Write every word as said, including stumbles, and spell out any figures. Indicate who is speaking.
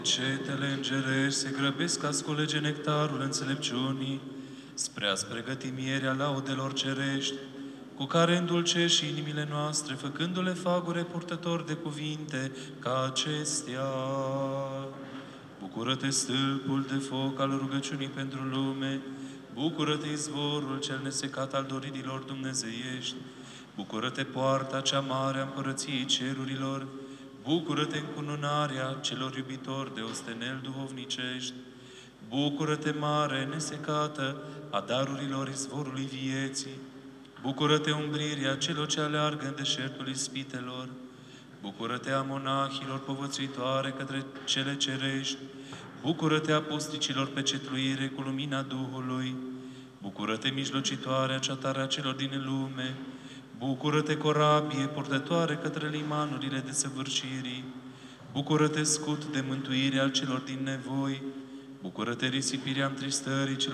Speaker 1: Cetele îngerești se grăbesc ca sculege nectarul înțelepciunii, spre a-ți pregăti mierea laudelor cerești, cu care îndulcești inimile noastre, făcându-le fagure purtători de cuvinte ca acestea. Bucură-te, stâlpul de foc al rugăciunii pentru lume, bucură-te, izvorul cel nesecat al doririlor dumnezeiești, bucură-te, poarta cea mare a împărăției cerurilor, bucură-te, încununarea celor iubitori de ostenel duhovnicești, bucură-te, mare, nesecată a darurilor izvorului vieții, bucură-te, umbrirea celor ce aleargă în deșertul ispitelor, bucură-te, a monahilor povățuitoare către cele cerești, bucură-te, apostlicilor pecetluire cu lumina Duhului, bucură-te, mijlocitoare a ceatarea celor din lume, bucură-te, corabie purtătoare către limanurile desăvârșirii, bucură-te, scut de mântruire al celor din nevoi, bucură-te, risipirea întristării celor